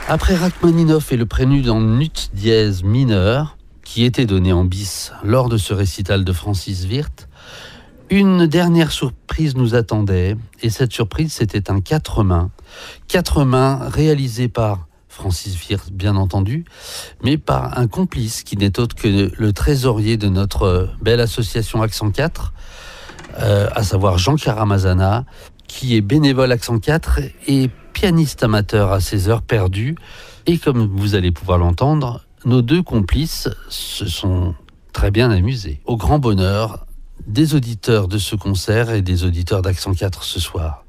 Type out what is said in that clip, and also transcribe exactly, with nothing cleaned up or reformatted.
Après Rachmaninoff et le prélude en ut dièse mineur, qui était donné en bis lors de ce récital de Francis Wirth, une dernière surprise nous attendait, et cette surprise, c'était un quatre mains. Quatre mains réalisé par Francis Wirth, bien entendu, mais par un complice qui n'est autre que le trésorier de notre belle association Accent quatre, euh, à savoir Jean Karamazana, qui est bénévole Accent quatre et pianiste amateur à ses heures perdues. Et comme vous allez pouvoir l'entendre, nos deux complices se sont très bien amusés, au grand bonheur des auditeurs de ce concert et des auditeurs d'Accent quatre ce soir.